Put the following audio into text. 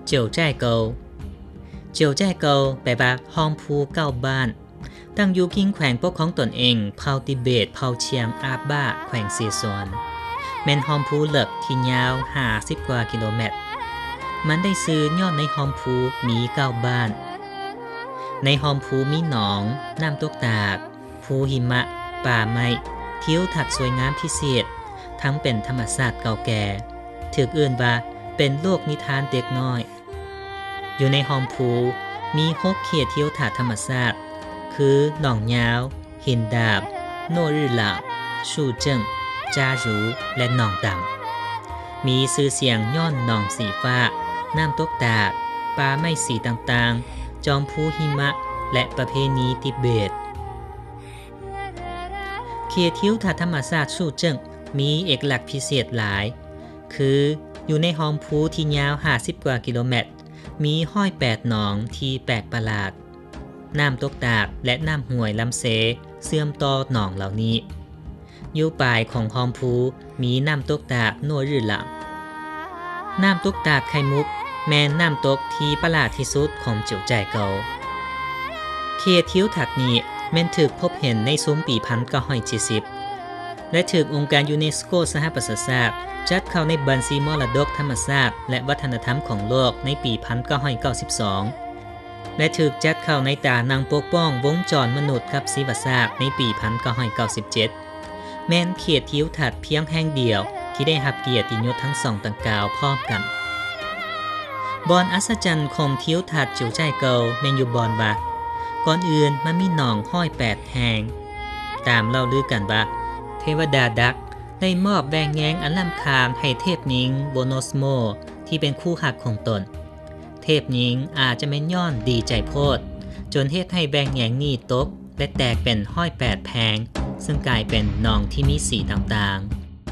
เจียวแจ้เกาเจียวแจ้เกาแปลว่าห้องภูเก้าบ้านตั้งอยู่คิงแขวงปกของตนเองเผ่าติเบตเผ่าเชียงอาบ้าแขวงเซียซวนแม่นห้องภูเหลิกที่ยาว50กว่ากิโลเมตรมันได้ซื้อย่อในห้องภูมี9บ้านในห้องภูมีหนองน้ำตกตากภูหิมะป่าไม้ทิวทัศน์สวยงามพิเศษทั้งเป็นธรรมศาสตร์เก่าแก่ถือเอื่นว่าเป็นโลกนิทานเด็กน้อยอยู่ในห้องภูมี6เขตทิวทัศน์ธรรมศาสตร์คือหนองยาวหินดาบโนรื่หลางชู่เจิ้งจารูและหนองดำมีชื่อเสียงย้อนหนองสีฟ้าน้ำตกตากป่าไม้สีต่างๆจอมภูหิมะและประเพณีทิเบตเขตทิวทัศน์ธรรมศาสตร์ชู่เจิ้งมีเอกลักษณ์พิเศษหลายคืออยู่ในห้องภูที่ยาว50กว่ากิโลเมตรมีห้อย8หนองที่แปลกประหลาดน้ำตกตากและน้ำห้วยลำเสเชื่อมต่อหนองเหล่านี้อยู่ปลายของห้องภูมีน้ำตกตากโนรื่หลังน้ำตกตากไข่มุกแม่นน้ำตกที่ประหลาดที่สุดของเจียวแจ้เกาเขตทิวทัศน์นี้แม่นถูกพบเห็นในซุ้มปี1970และถูกองค์การยูเนสโกสหประชาชาติจัดเข้าในบัญชีมรดกธรรมชาติและวัฒนธรรมของโลกในปี1992และถูกจัดเข้าในตารางปกป้องวงจรมนุษย์กับชีวศาสตร์ในปี1997แม้นเขตทิวทัศน์เพียงแห่งเดียวที่ได้รับเกียรติยศทั้งสองดังกล่าวพร้อมกันบอนอัศจรรย์ของทิวทัศน์เจียวแจ้เกาแม่นอยู่บอนว่าก่อนอื่นมันมีหนองห้อย8แห่งตามเล่าลือกันว่าเทวดาดักได้มอบแบงแยงอันล้ำคาญให้เทพหญิงโบโนสโมที่เป็นคู่หักของตนเทพหญิงอาจจะแม่นย้อนดีใจโพดจนเฮ็ดให้แบงแยงนี้ตกและแตกเป็นห้อย8แผงซึ่งกลายเป็นหนองที่มีสีต่างๆ